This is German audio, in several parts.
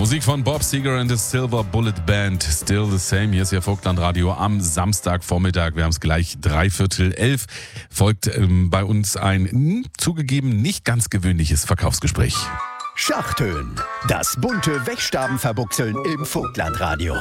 Musik von Bob Seger and the Silver Bullet Band, Still the Same. Hier ist Ihr Vogtland-Radio am Samstagvormittag. Wir haben es gleich 11:45. Folgt bei uns ein zugegeben nicht ganz gewöhnliches Verkaufsgespräch. Schachtönen, das bunte Wegstabenverbuchseln im Vogtlandradio.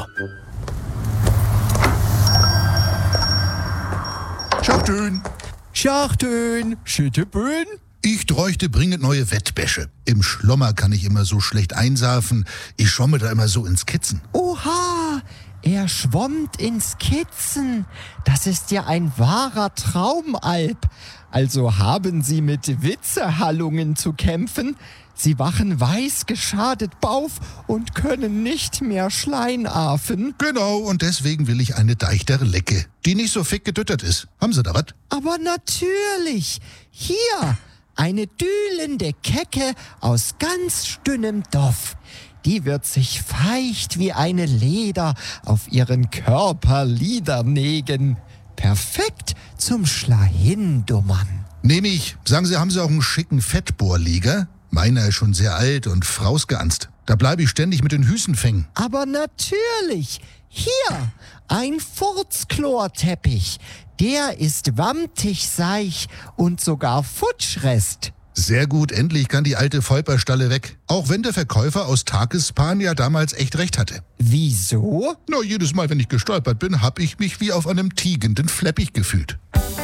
Schachtönen, Schachtönen, Schütteböen. ich bräuchte dringend neue Wettbäsche. Im Schlommer kann ich immer so schlecht einsarfen. Ich schwamme da immer so ins Kitzen. Oha, er schwommt ins Kitzen. Das ist ja ein wahrer Traumalb. Also haben Sie mit Witzehallungen zu kämpfen. Sie wachen weiß geschadet auf und können nicht mehr Schleinafen. Genau, und deswegen will ich eine deichtere Lecke, die nicht so fick gedüttert ist. Haben Sie da was? Aber natürlich, hier, eine dühlende Kecke aus ganz dünnem Doff. Die wird sich feucht wie eine Leder auf ihren Körper niedernägen. Perfekt zum Schlahindummern. Nehme ich. Sagen Sie, haben Sie auch einen schicken Fettbohrlieger? Meiner ist schon sehr alt und frausgeanzt. Da bleibe ich ständig mit den Hüsenfängen. Aber natürlich, hier, ein Furzchlorteppich. Der ist wamtig seich und sogar Futschrest. Sehr gut, endlich kann die alte Volperstalle weg. Auch wenn der Verkäufer aus Tagespan ja damals echt recht hatte. Wieso? Na, jedes Mal, wenn ich gestolpert bin, hab ich mich wie auf einem tiegenden Fleppich gefühlt.